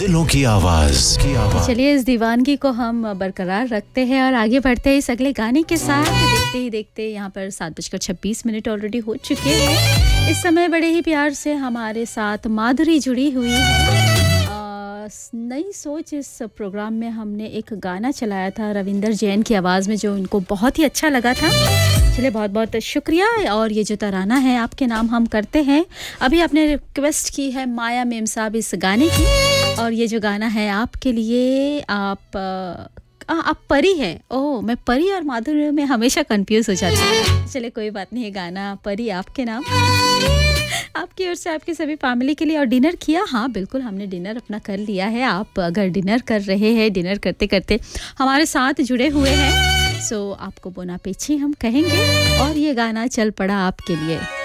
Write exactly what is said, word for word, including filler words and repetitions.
दिलों की आवाज की आवाज चलिए इस दीवानगी को हम बरकरार रखते हैं और आगे बढ़ते हैं इस अगले गाने के साथ। देखते ही देखते यहाँ पर सात बजकर छब्बीस मिनट ऑलरेडी हो चुके हैं। इस समय बड़े ही प्यार से हमारे साथ माधुरी जुड़ी हुई है। आ, नई सोच इस प्रोग्राम में हमने एक गाना चलाया था रविंदर जैन की आवाज़ में, जो इनको बहुत ही अच्छा लगा था। चलिए बहुत बहुत शुक्रिया। और ये जो तराना है आपके नाम हम करते हैं। अभी आपने रिक्वेस्ट की है माया मेम साहब इस गाने की, और ये जो गाना है आपके लिए। आप आ, आप परी हैं। ओह, मैं परी और माधुरी में हमेशा कंफ्यूज हो जाती हूँ। चलिए कोई बात नहीं, ये गाना परी आपके नाम आपकी ओर से आपकी सभी फैमिली के लिए। और डिनर किया? हाँ बिल्कुल, हमने डिनर अपना कर लिया है। आप अगर डिनर कर रहे हैं, डिनर करते करते हमारे साथ जुड़े हुए हैं, सो आपको बोना पेची हम कहेंगे। और ये गाना चल पड़ा आपके लिए।